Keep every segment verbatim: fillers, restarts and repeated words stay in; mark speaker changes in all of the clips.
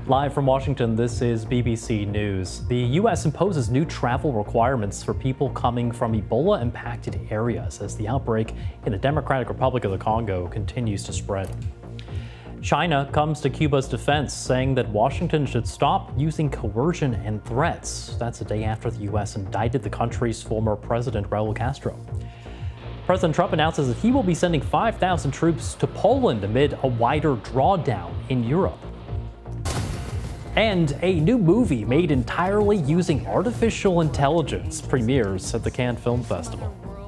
Speaker 1: Live from Washington, this is B B C News. The U S imposes new travel requirements for people coming from Ebola-impacted areas as the outbreak in the Democratic Republic of the Congo continues to spread. China comes to Cuba's defense, saying that Washington should stop using coercion and threats. That's a day after the U S indicted the country's former president, Raul Castro. President Trump announces that he will be sending five thousand troops to Poland amid a wider drawdown in Europe. And a new movie made entirely using artificial intelligence premieres at the Cannes Film Festival.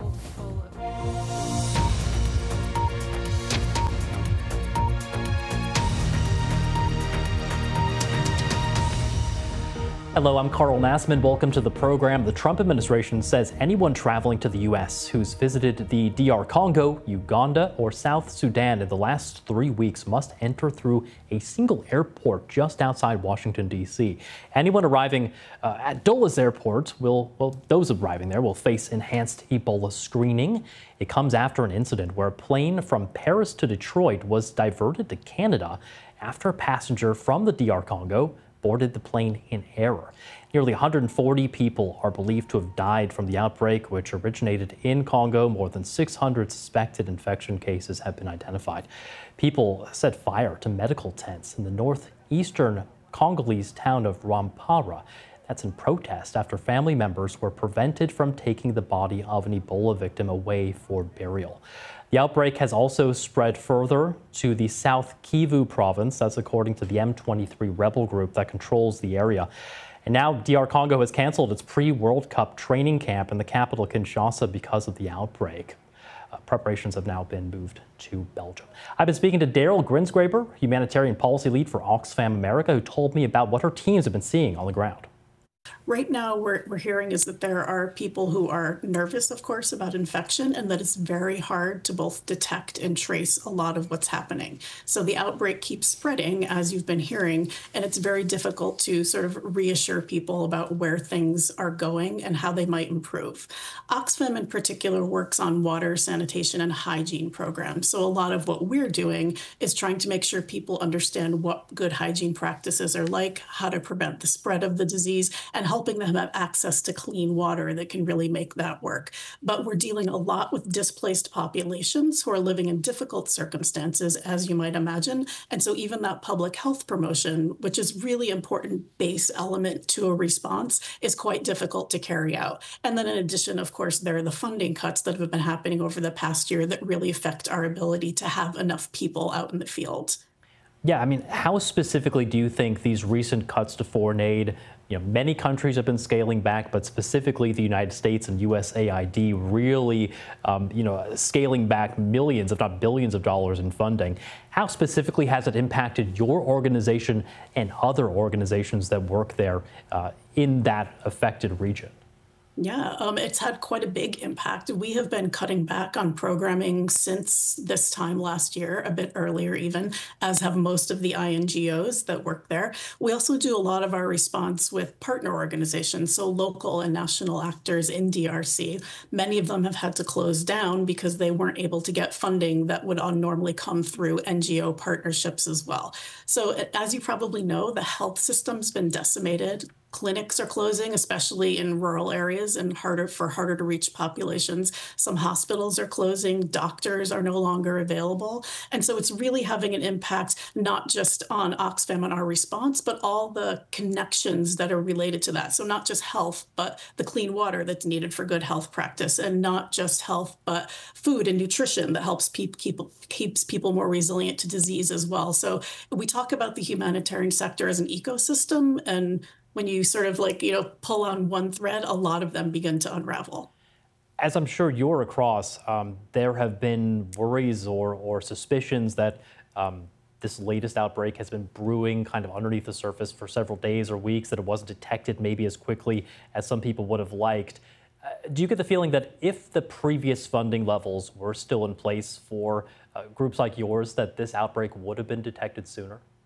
Speaker 1: Hello, I'm Carl Nassman. Welcome to the program. The Trump administration says anyone traveling to the U S who's visited the D R Congo, Uganda, or South Sudan in the last three weeks must enter through a single airport just outside Washington, D C. Anyone arriving uh, at Dulles Airport will, well, those arriving there will face enhanced Ebola screening. It comes after an incident where a plane from Paris to Detroit was diverted to Canada after a passenger from the D R Congo boarded the plane in error. Nearly one hundred forty people are believed to have died from the outbreak, which originated in Congo. More than six hundred suspected infection cases have been identified. People set fire to medical tents in the northeastern Congolese town of Rwampara. That's in protest after family members were prevented from taking the body of an Ebola victim away for burial. The outbreak has also spread further to the South Kivu province. That's according to the M twenty-three rebel group that controls the area. And now D R Congo has canceled its pre-World Cup training camp in the capital, Kinshasa, because of the outbreak. Uh, preparations have now been moved to Belgium. I've been speaking to Daryl Grinsgraber, humanitarian policy lead for Oxfam America, who told me about what her teams have been seeing on the ground.
Speaker 2: Right now, what we're hearing is that there are people who are nervous, of course, about infection, and that it's very hard to both detect and trace a lot of what's happening. So the outbreak keeps spreading, as you've been hearing, and it's very difficult to sort of reassure people about where things are going and how they might improve. Oxfam in particular works on water, sanitation, and hygiene programs. So a lot of what we're doing is trying to make sure people understand what good hygiene practices are like, how to prevent the spread of the disease, and helping them have access to clean water that can really make that work. But we're dealing a lot with displaced populations who are living in difficult circumstances, as you might imagine. And so even that public health promotion, which is really important base element to a response, is quite difficult to carry out. And then in addition, of course, there are the funding cuts that have been happening over the past year that really affect our ability to have enough people out in the field.
Speaker 1: Yeah, I mean, how specifically do you think these recent cuts to foreign aid, you know, many countries have been scaling back, but specifically the United States and U S A I D really, um, you know, scaling back millions, if not billions of dollars in funding. How specifically has it impacted your organization and other organizations that work there uh, in that affected region?
Speaker 2: Yeah, um, it's had quite a big impact. We have been cutting back on programming since this time last year, a bit earlier even, as have most of the I N G Os that work there. We also do a lot of our response with partner organizations, so local and national actors in D R C. Many of them have had to close down because they weren't able to get funding that would normally come through N G O partnerships as well. So as you probably know, the health system's been decimated. Clinics are closing, especially in rural areas and harder for harder to reach populations. Some hospitals are closing, doctors are no longer available. And so it's really having an impact, not just on Oxfam and our response, but all the connections that are related to that. So not just health, but the clean water that's needed for good health practice, and not just health, but food and nutrition that helps keep, keep, keeps people more resilient to disease as well. So we talk about the humanitarian sector as an ecosystem, and when you sort of like, you know, pull on one thread, a lot of them begin to unravel.
Speaker 1: As I'm sure you're across, um, there have been worries or, or suspicions that um, this latest outbreak has been brewing kind of underneath the surface for several days or weeks, that it wasn't detected maybe as quickly as some people would have liked. Uh, do you get the feeling that if the previous funding levels were still in place for uh, groups like yours, that this outbreak would have been detected sooner?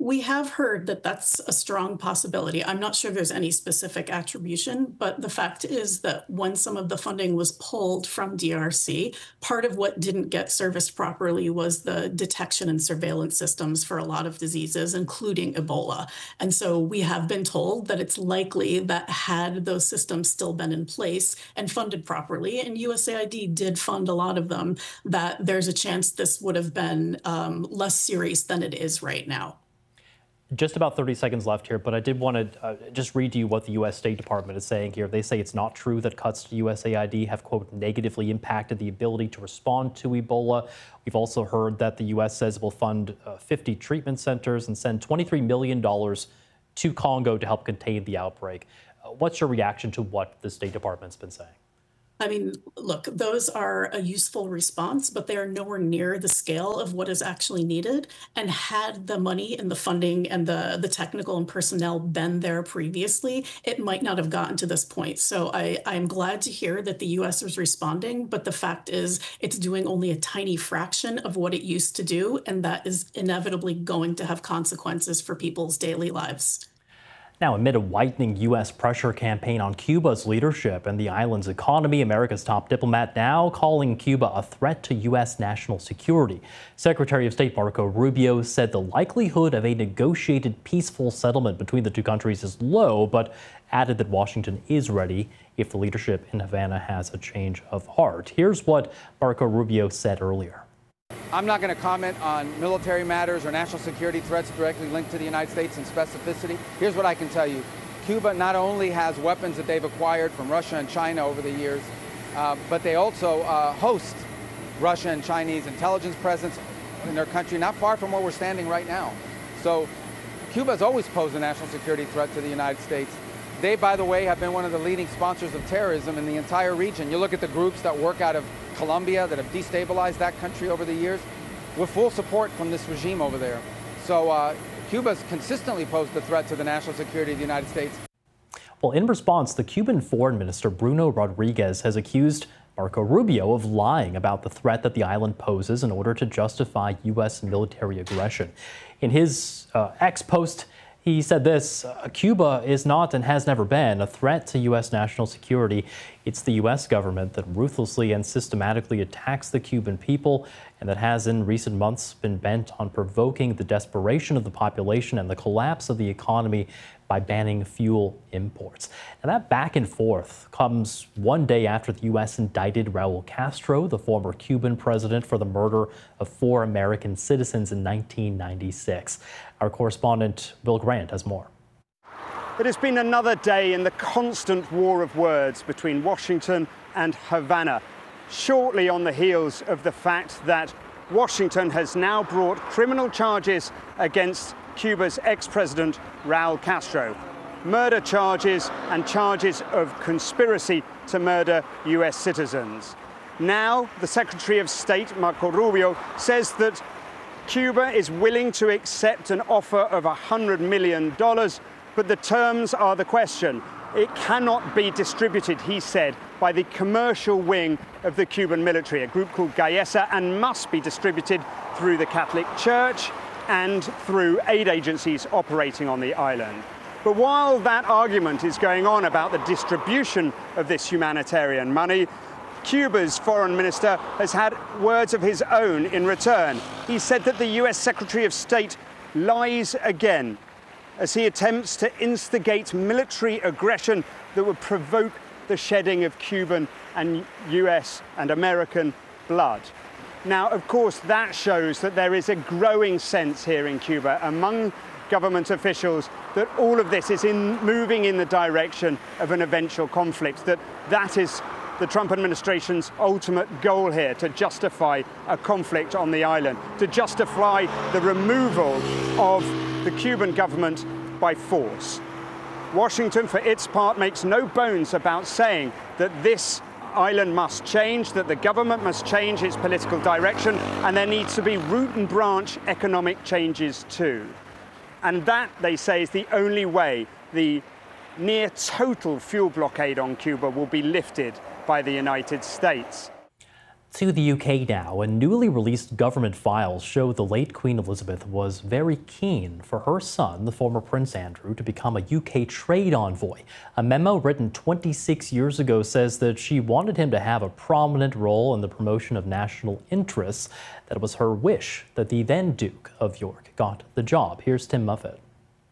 Speaker 2: We have heard that that's a strong possibility. I'm not sure there's any specific attribution, but the fact is that when some of the funding was pulled from D R C, part of what didn't get serviced properly was the detection and surveillance systems for a lot of diseases, including Ebola. And so we have been told that it's likely that had those systems still been in place and funded properly, and U S A I D did fund a lot of them, that there's a chance this would have been um, less serious than it is right now.
Speaker 1: Just about thirty seconds left here, but I did want to uh, just read to you what the U S State Department is saying here. They say it's not true that cuts to U S A I D have, quote, negatively impacted the ability to respond to Ebola. We've also heard that the U S says it will fund uh, fifty treatment centers and send twenty-three million dollars to Congo to help contain the outbreak. Uh, what's your reaction to what the State Department's been saying?
Speaker 2: I mean, look, those are a useful response, but they are nowhere near the scale of what is actually needed. And had the money and the funding and the, the technical and personnel been there previously, it might not have gotten to this point. So I, I'm glad to hear that the U S is responding, but the fact is it's doing only a tiny fraction of what it used to do, and that is inevitably going to have consequences for people's daily lives.
Speaker 1: Now, amid a widening U S pressure campaign on Cuba's leadership and the island's economy, America's top diplomat now calling Cuba a threat to U S national security. Secretary of State Marco Rubio said the likelihood of a negotiated peaceful settlement between the two countries is low, but added that Washington is ready if the leadership in Havana has a change of heart. Here's what Marco Rubio said earlier.
Speaker 3: I'm not going to comment on military matters or national security threats directly linked to the United States in specificity. Here's what I can tell you. Cuba not only has weapons that they've acquired from Russia and China over the years, uh, but they also uh, host Russia and Chinese intelligence presence in their country, not far from where we're standing right now. So Cuba has always posed a national security threat to the United States. They, by the way, have been one of the leading sponsors of terrorism in the entire region. You look at the groups that work out of Colombia that have destabilized that country over the years, with full support from this regime over there. So uh, Cuba's consistently posed a threat to the national security of the United States.
Speaker 1: Well, in response, the Cuban Foreign Minister Bruno Rodriguez has accused Marco Rubio of lying about the threat that the island poses in order to justify U S military aggression. In his uh, X post, he said this: uh, Cuba is not and has never been a threat to U S national security. It's the U S government that ruthlessly and systematically attacks the Cuban people and that has in recent months been bent on provoking the desperation of the population and the collapse of the economy by banning fuel imports. And that back and forth comes one day after the U S indicted Raul Castro, the former Cuban president, for the murder of four American citizens in nineteen ninety-six. Our correspondent Will Grant has more.
Speaker 4: It has been another day in the constant war of words between Washington and Havana, shortly on the heels of the fact that Washington has now brought criminal charges against Cuba's ex-president Raul Castro, murder charges and charges of conspiracy to murder U S citizens. Now, the Secretary of State, Marco Rubio, says that Cuba is willing to accept an offer of one hundred million dollars, but the terms are the question. It cannot be distributed, he said, by the commercial wing of the Cuban military, a group called Gaesa, and must be distributed through the Catholic Church and through aid agencies operating on the island. But while that argument is going on about the distribution of this humanitarian money, Cuba's foreign minister has had words of his own in return. He said that the U S Secretary of State lies again as he attempts to instigate military aggression that would provoke the shedding of Cuban and U S and American blood. Now, of course, that shows that there is a growing sense here in Cuba among government officials that all of this is in moving in the direction of an eventual conflict, that that is the Trump administration's ultimate goal here, to justify a conflict on the island, to justify the removal of the Cuban government by force. Washington, for its part, makes no bones about saying that this island must change, that the government must change its political direction, and there needs to be root and branch economic changes too. And that, they say, is the only way the near total fuel blockade on Cuba will be lifted by the United States.
Speaker 1: To the U K now, and newly released government files show the late Queen Elizabeth was very keen for her son, the former Prince Andrew, to become a U K trade envoy. A memo written twenty-six years ago says that she wanted him to have a prominent role in the promotion of national interests. That it was her wish that the then Duke of York got the job. Here's Tim Muffet.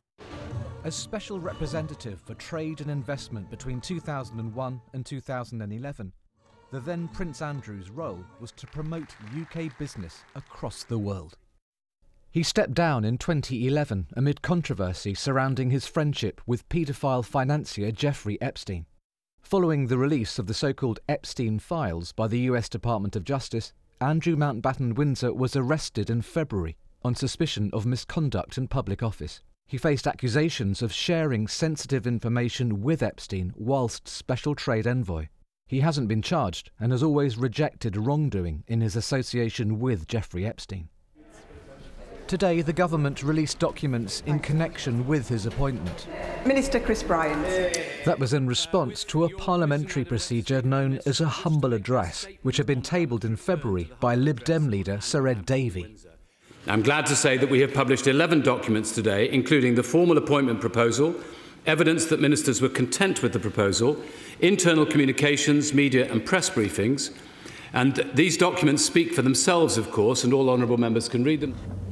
Speaker 5: As special representative for trade and investment between two thousand one and two thousand eleven, the then Prince Andrew's role was to promote U K business across the world. He stepped down in twenty eleven amid controversy surrounding his friendship with paedophile financier Jeffrey Epstein. Following the release of the so-called Epstein files by the U S Department of Justice, Andrew Mountbatten Windsor was arrested in February on suspicion of misconduct in public office. He faced accusations of sharing sensitive information with Epstein whilst special trade envoy. He hasn't been charged and has always rejected wrongdoing in his association with Jeffrey Epstein. Today, the government released documents in connection with his appointment.
Speaker 6: Minister Chris Bryant.
Speaker 5: That was in response to a parliamentary procedure known as a humble address, which had been tabled in February by Lib Dem leader Sir Ed Davey.
Speaker 7: I'm glad to say that we have published eleven documents today, including the formal appointment proposal, evidence that ministers were content with the proposal, internal communications, media and press briefings. And these documents speak for themselves, of course, and all honourable members can read them.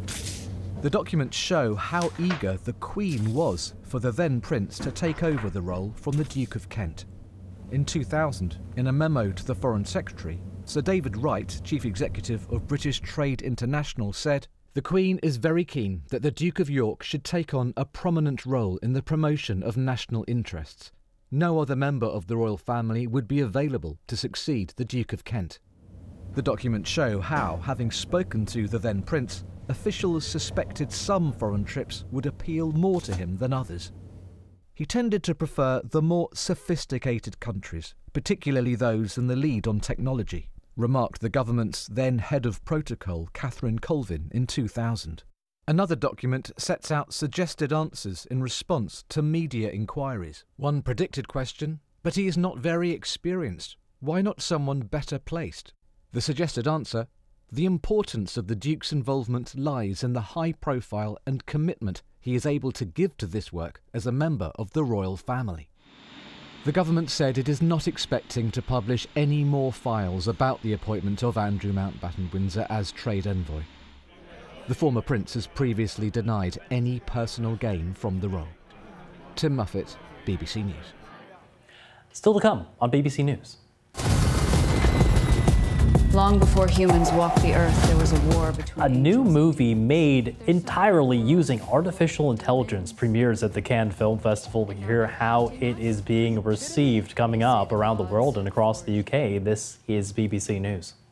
Speaker 5: The documents show how eager the Queen was for the then Prince to take over the role from the Duke of Kent. In two thousand, in a memo to the Foreign Secretary, Sir David Wright, Chief Executive of British Trade International, said, "The Queen is very keen that the Duke of York should take on a prominent role in the promotion of national interests. No other member of the royal family would be available to succeed the Duke of Kent." The documents show how, having spoken to the then Prince, officials suspected some foreign trips would appeal more to him than others. He tended to prefer the more sophisticated countries, particularly those in the lead on technology, remarked the government's then head of protocol, Catherine Colvin, in two thousand. Another document sets out suggested answers in response to media inquiries. One predicted question, "But he is not very experienced. Why not someone better placed?" The suggested answer, "The importance of the Duke's involvement lies in the high profile and commitment he is able to give to this work as a member of the royal family." The government said it is not expecting to publish any more files about the appointment of Andrew Mountbatten Windsor as trade envoy. The former prince has previously denied any personal gain from the role. Tim Muffet, B B C News.
Speaker 1: Still to come on B B C News.
Speaker 8: Long before humans walked the earth, there was a war between...
Speaker 1: A new movie made entirely using artificial intelligence premieres at the Cannes Film Festival. We hear how it is being received coming up around the world and across the U K. This is B B C News.